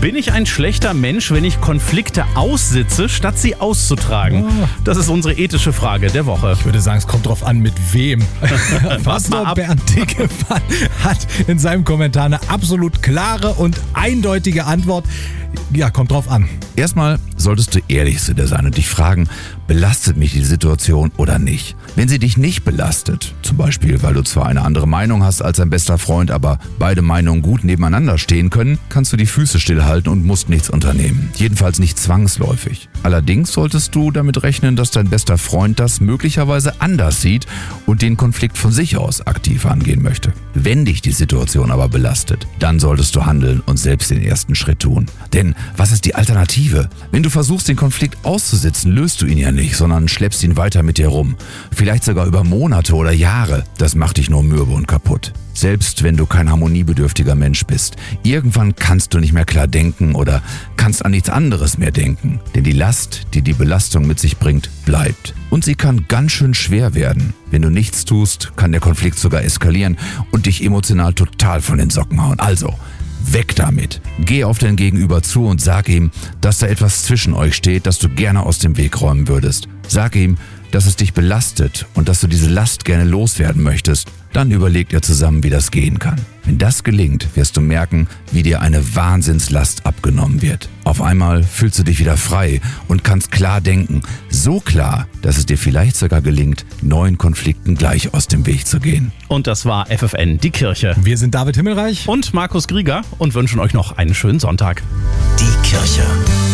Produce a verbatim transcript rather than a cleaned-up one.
Bin ich ein schlechter Mensch, wenn ich Konflikte aussitze, statt sie auszutragen? Oh. Das ist unsere ethische Frage der Woche. Ich würde sagen, es kommt drauf an, mit wem. mal Pastor ab. Bernd Dickemann hat in seinem Kommentar eine absolut klare und eindeutige Antwort. Ja, kommt drauf an. Erstmal solltest du ehrlich zu dir sein und dich fragen, belastet mich die Situation oder nicht? Wenn sie dich nicht belastet, zum Beispiel, weil du zwar eine andere Meinung hast als dein bester Freund, aber beide Meinungen gut nebeneinander stehen können, kannst du die Füße stillhalten und musst nichts unternehmen. Jedenfalls nicht zwangsläufig. Allerdings solltest du damit rechnen, dass dein bester Freund das möglicherweise anders sieht und den Konflikt von sich aus aktiv angehen möchte. Wenn dich die Situation aber belastet, dann solltest du handeln und selbst den ersten Schritt tun. Denn was ist die Alternative? Wenn du versuchst, den Konflikt auszusitzen, löst du ihn ja nicht, sondern schleppst ihn weiter mit dir rum. Vielleicht sogar über Monate oder Jahre. Das macht dich nur mürbe und kaputt. Selbst wenn du kein harmoniebedürftiger Mensch bist. Irgendwann kannst du nicht mehr klar denken oder kannst an nichts anderes mehr denken. Denn die Last, die die Belastung mit sich bringt, bleibt. Und sie kann ganz schön schwer werden. Wenn du nichts tust, kann der Konflikt sogar eskalieren und dich emotional total von den Socken hauen. Also, weg damit. Geh auf dein Gegenüber zu und sag ihm, dass da etwas zwischen euch steht, das du gerne aus dem Weg räumen würdest. Sag ihm, dass es dich belastet und dass du diese Last gerne loswerden möchtest. Dann überlegt ihr zusammen, wie das gehen kann. Wenn das gelingt, wirst du merken, wie dir eine Wahnsinnslast abgenommen wird. Auf einmal fühlst du dich wieder frei und kannst klar denken. So klar, dass es dir vielleicht sogar gelingt, neuen Konflikten gleich aus dem Weg zu gehen. Und das war F F N, die Kirche. Wir sind David Himmelreich Und Markus Grieger und wünschen euch noch einen schönen Sonntag. Die Kirche